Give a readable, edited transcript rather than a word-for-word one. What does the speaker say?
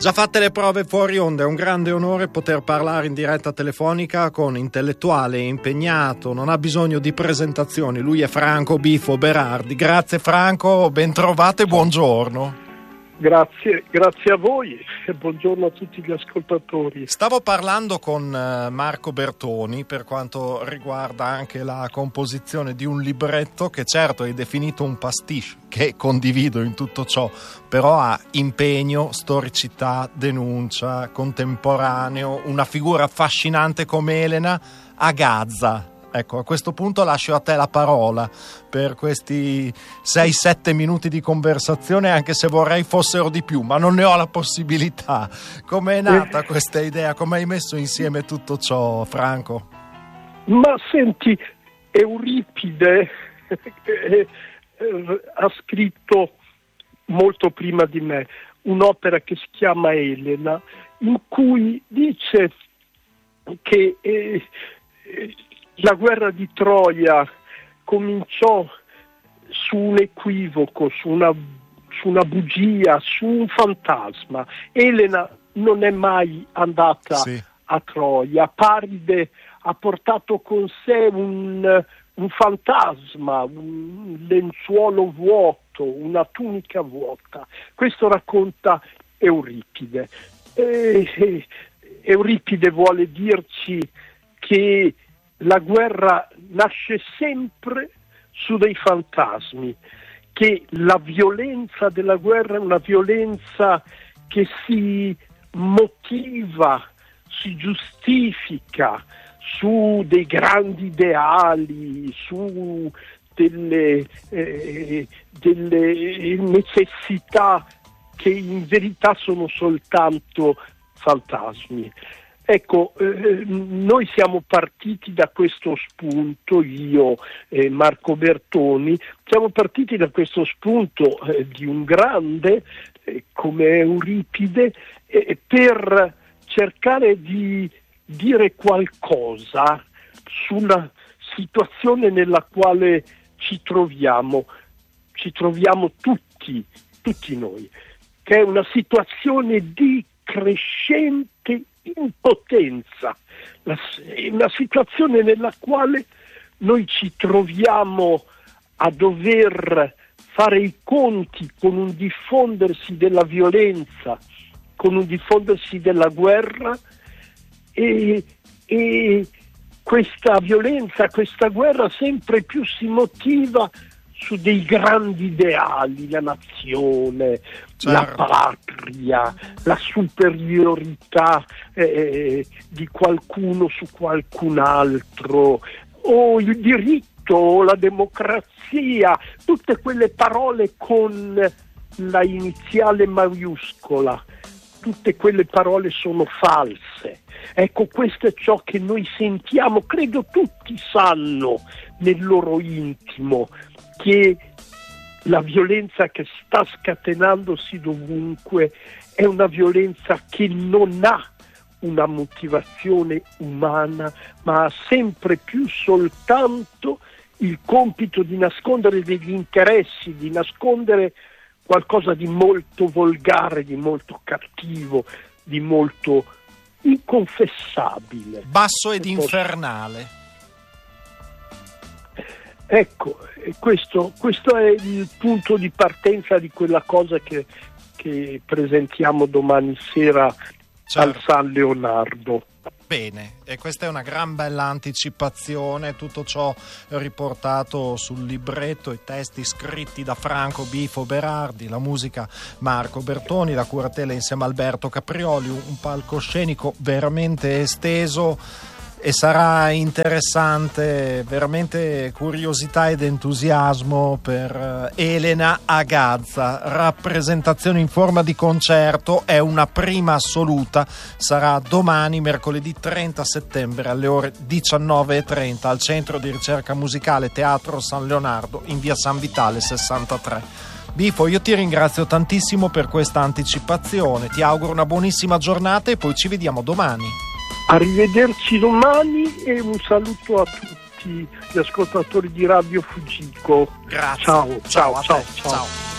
Già fatte le prove fuori onda, è un grande onore poter parlare in diretta telefonica con intellettuale impegnato, non ha bisogno di presentazioni, lui è Franco Bifo Berardi. Grazie Franco, ben trovato e buongiorno. Grazie a voi e buongiorno a tutti gli ascoltatori. Stavo parlando con Marco Bertoni per quanto riguarda anche la composizione di un libretto che certo hai definito un pastiche, che condivido in tutto ciò, però ha impegno, storicità, denuncia, contemporaneo, una figura affascinante come Elena a Gaza. Ecco, a questo punto lascio a te la parola per questi 6-7 minuti di conversazione, anche se vorrei fossero di più, ma non ne ho la possibilità. Come è nata questa idea? Come hai messo insieme tutto ciò, Franco? Ma senti, Euripide ha scritto molto prima di me un'opera che si chiama Elena, in cui dice che la guerra di Troia cominciò su un equivoco, su una bugia, su un fantasma. Elena non è mai andata a Troia. Paride ha portato con sé un fantasma, un lenzuolo vuoto, una tunica vuota. Questo racconta Euripide. Euripide vuole dirci che la guerra nasce sempre su dei fantasmi, che la violenza della guerra è una violenza che si motiva, si giustifica su dei grandi ideali, su delle necessità che in verità sono soltanto fantasmi. Ecco, noi siamo partiti da questo spunto, io e Marco Bertoni, siamo partiti da questo spunto di un grande come Euripide per cercare di dire qualcosa sulla situazione nella quale ci troviamo tutti noi, che è una situazione di crescente impotenza, una situazione nella quale noi ci troviamo a dover fare i conti con un diffondersi della violenza, con un diffondersi della guerra e questa violenza, questa guerra sempre più si motiva su dei grandi ideali, la nazione, la patria, la superiorità di qualcuno su qualcun altro, o il diritto, o la democrazia, tutte quelle parole con la iniziale maiuscola, tutte quelle parole sono false. Ecco, questo è ciò che noi sentiamo, credo tutti sanno nel loro intimo, che la violenza che sta scatenandosi dovunque è una violenza che non ha una motivazione umana, ma ha sempre più soltanto il compito di nascondere degli interessi, di nascondere qualcosa di molto volgare, di molto cattivo, di molto inconfessabile. Basso ed infernale. Ecco, questo è il punto di partenza di quella cosa che presentiamo domani sera al San Leonardo. Bene, e questa è una gran bella anticipazione, tutto ciò riportato sul libretto, i testi scritti da Franco Bifo Berardi, la musica Marco Bertoni, la curatela insieme a Alberto Caprioli, un palcoscenico veramente esteso. E sarà interessante, veramente curiosità ed entusiasmo per Elena a Gaza, rappresentazione in forma di concerto, è una prima assoluta, sarà domani mercoledì 30 settembre alle ore 19:30 al Centro di Ricerca Musicale Teatro San Leonardo in via San Vitale 63. Bifo, io ti ringrazio tantissimo per questa anticipazione, ti auguro una buonissima giornata e poi ci vediamo domani. Arrivederci domani e un saluto a tutti gli ascoltatori di Radio Fujiko. Grazie. Ciao.